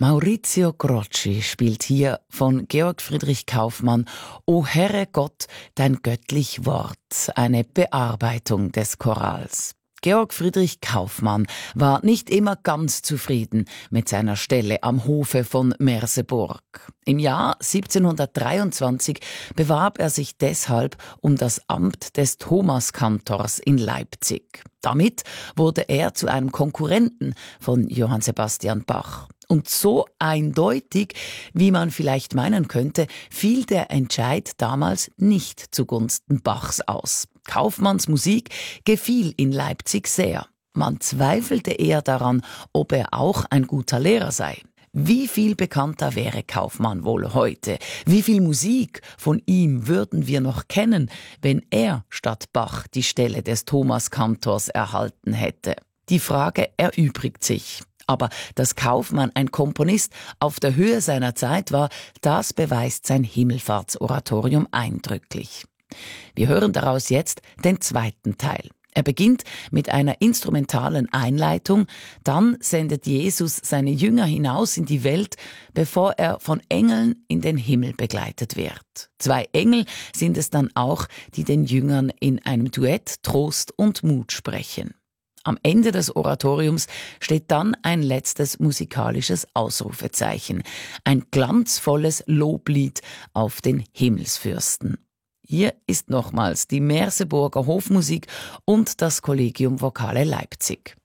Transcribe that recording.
Maurizio Grocci spielt hier von Georg Friedrich Kaufmann O Herre Gott, dein göttlich Wort, eine Bearbeitung des Chorals. Georg Friedrich Kaufmann war nicht immer ganz zufrieden mit seiner Stelle am Hofe von Merseburg. Im Jahr 1723 bewarb er sich deshalb um das Amt des Thomaskantors in Leipzig. Damit wurde er zu einem Konkurrenten von Johann Sebastian Bach. Und so eindeutig, wie man vielleicht meinen könnte, fiel der Entscheid damals nicht zugunsten Bachs aus. Kaufmanns Musik gefiel in Leipzig sehr. Man zweifelte eher daran, ob er auch ein guter Lehrer sei. Wie viel bekannter wäre Kaufmann wohl heute? Wie viel Musik von ihm würden wir noch kennen, wenn er statt Bach die Stelle des Thomaskantors erhalten hätte? Die Frage erübrigt sich. Aber dass Kaufmann ein Komponist auf der Höhe seiner Zeit war, das beweist sein Himmelfahrtsoratorium eindrücklich. Wir hören daraus jetzt den zweiten Teil. Er beginnt mit einer instrumentalen Einleitung, dann sendet Jesus seine Jünger hinaus in die Welt, bevor er von Engeln in den Himmel begleitet wird. 2 Engel sind es dann auch, die den Jüngern in einem Duett Trost und Mut sprechen. Am Ende des Oratoriums steht dann ein letztes musikalisches Ausrufezeichen, ein glanzvolles Loblied auf den Himmelsfürsten. Hier ist nochmals die Merseburger Hofmusik und das Collegium Vocale Leipzig.